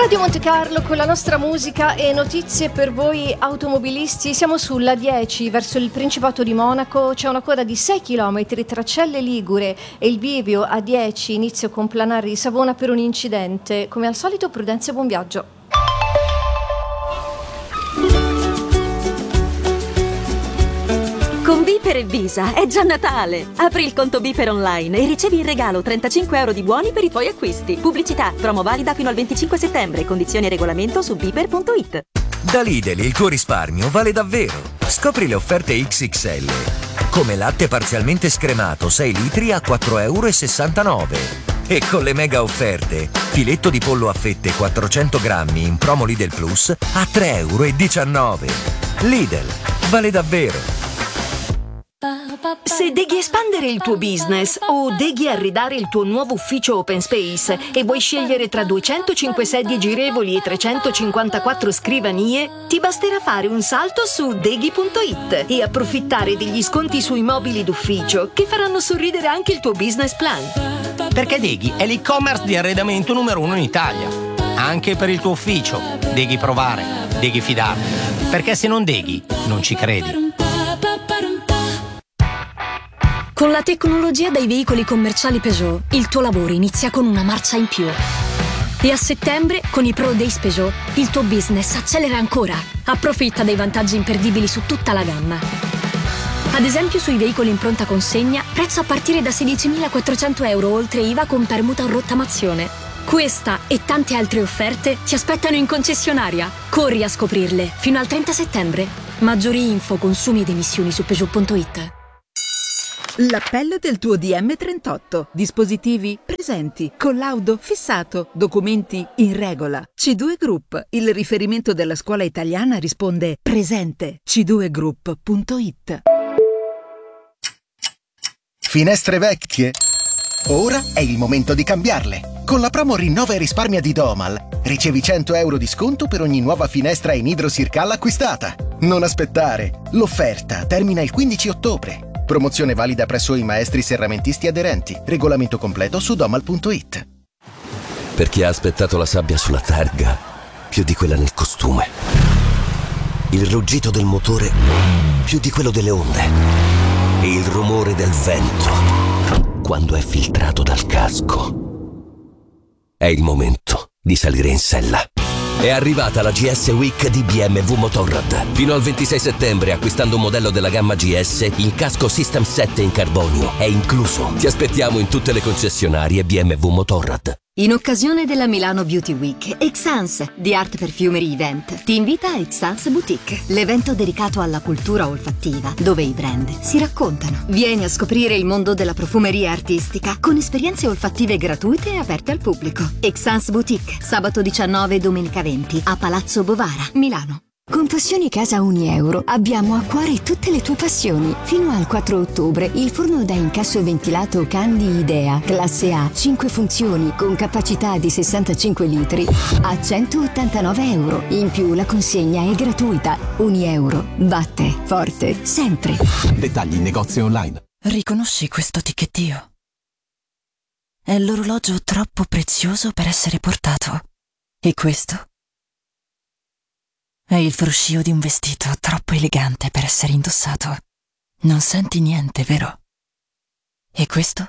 Radio Monte Carlo con la nostra musica e notizie per voi automobilisti. Siamo sulla 10 verso il Principato di Monaco. C'è una coda di 6 km tra Celle Ligure e il bivio A10 inizio con Planare di Savona per un incidente. Come al solito, prudenza e buon viaggio. Con Biper e Visa è già Natale! Apri il conto Biper online e ricevi in regalo 35 euro di buoni per i tuoi acquisti. Pubblicità, promo valida fino al 25 settembre. Condizioni e regolamento su biper.it. Da Lidl il tuo risparmio vale davvero. Scopri le offerte XXL. Come latte parzialmente scremato 6 litri a 4,69 euro. E con le mega offerte, filetto di pollo a fette 400 grammi in promo Lidl Plus a 3,19 euro. Lidl, vale davvero. Se devi espandere il tuo business o devi arredare il tuo nuovo ufficio open space e vuoi scegliere tra 205 sedie girevoli e 354 scrivanie, ti basterà fare un salto su deghi.it e approfittare degli sconti sui mobili d'ufficio che faranno sorridere anche il tuo business plan. Perché Deghi è l'e-commerce di arredamento numero 1 in Italia. Anche per il tuo ufficio. Deghi provare, Deghi fidarti. Perché se non Deghi, non ci credi. Con la tecnologia dei veicoli commerciali Peugeot, il tuo lavoro inizia con una marcia in più. E a settembre, con i Pro Days Peugeot, il tuo business accelera ancora. Approfitta dei vantaggi imperdibili su tutta la gamma. Ad esempio sui veicoli in pronta consegna, prezzo a partire da 16.400 euro oltre IVA con permuta o rottamazione. Questa e tante altre offerte ti aspettano in concessionaria. Corri a scoprirle fino al 30 settembre. Maggiori info, consumi ed emissioni su Peugeot.it. L'appello del tuo DM38. Dispositivi presenti, collaudo fissato, documenti in regola. C2 Group, il riferimento della scuola italiana, risponde presente. c2group.it. Finestre vecchie? Ora è il momento di cambiarle. Con la promo Rinnova e risparmia di Domal ricevi 100 euro di sconto per ogni nuova finestra in idrosircal acquistata. Non aspettare, l'offerta termina il 15 ottobre. Promozione valida presso i maestri serramentisti aderenti. Regolamento completo su domal.it. Per chi ha aspettato la sabbia sulla targa più di quella nel costume, il ruggito del motore più di quello delle onde e il rumore del vento quando è filtrato dal casco, è il momento di salire in sella. È arrivata la GS Week di BMW Motorrad. Fino al 26 settembre, acquistando un modello della gamma GS, il casco System 7 in carbonio è incluso. Ti aspettiamo in tutte le concessionarie BMW Motorrad. In occasione della Milano Beauty Week, Exans, di Art Perfumery Event, ti invita a Exans Boutique, l'evento dedicato alla cultura olfattiva, dove i brand si raccontano. Vieni a scoprire il mondo della profumeria artistica con esperienze olfattive gratuite e aperte al pubblico. Exans Boutique, sabato 19 e domenica 20 a Palazzo Bovara, Milano. Con Passioni Casa Unieuro abbiamo a cuore tutte le tue passioni. Fino al 4 ottobre il forno da incasso ventilato Candy Idea, classe A, 5 funzioni con capacità di 65 litri a 189 euro. In più la consegna è gratuita. Unieuro. Batte forte sempre. Dettagli in negozio online. Riconosci questo ticchettio? È l'orologio troppo prezioso per essere portato. E questo? È il fruscio di un vestito troppo elegante per essere indossato. Non senti niente, vero? E questo?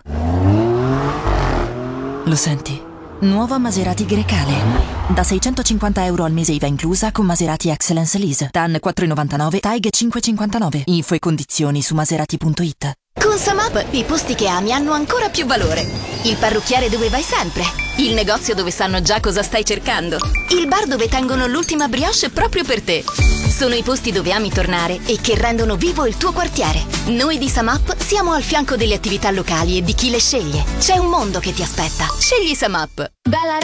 Lo senti? Nuova Maserati Grecale. Da 650 euro al mese IVA inclusa con Maserati Excellence Lease. TAN 4,99, TAIG 5,59. Info e condizioni su maserati.it. Con Samap i posti che ami hanno ancora più valore. Il parrucchiere dove vai sempre. Il negozio dove sanno già cosa stai cercando. Il bar dove tengono l'ultima brioche proprio per te. Sono i posti dove ami tornare e che rendono vivo il tuo quartiere. Noi di Samap siamo al fianco delle attività locali e di chi le sceglie. C'è un mondo che ti aspetta. Scegli Samap. Bella